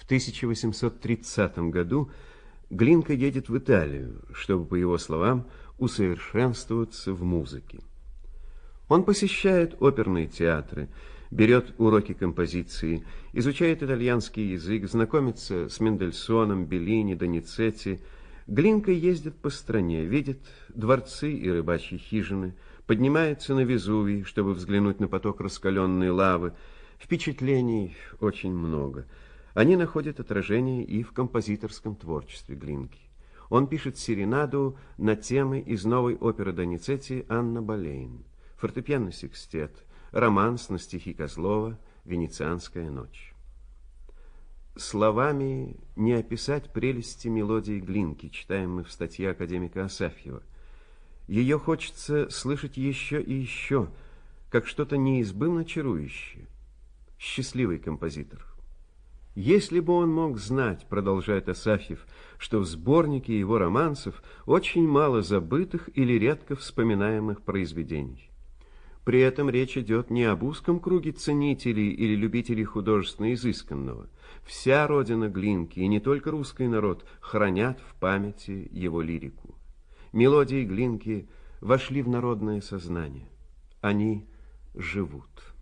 В 1830 году Глинка едет в Италию, чтобы, по его словам, усовершенствоваться в музыке. Он посещает оперные театры, берет уроки композиции, изучает итальянский язык, знакомится с Мендельсоном, Беллини, Доницетти. Глинка ездит по стране, видит дворцы и рыбачьи хижины, поднимается на Везувий, чтобы взглянуть на поток раскаленной лавы. Впечатлений очень много. Они находят отражение и в композиторском творчестве Глинки. Он пишет серенаду на темы из новой оперы Доницетти «Анна Болейн», фортепианный секстет, романс на стихи Козлова «Венецианская ночь». Словами не описать прелести мелодии Глинки, читаем мы в статье академика Асафьева. Ее хочется слышать еще и еще, как что-то неизбывно чарующее. Счастливый композитор. Если бы он мог знать, продолжает Асафьев, что в сборнике его романсов очень мало забытых или редко вспоминаемых произведений. При этом речь идет не об узком круге ценителей или любителей художественно изысканного. Вся родина Глинки, и не только русский народ, хранят в памяти его лирику. Мелодии Глинки вошли в народное сознание. Они живут.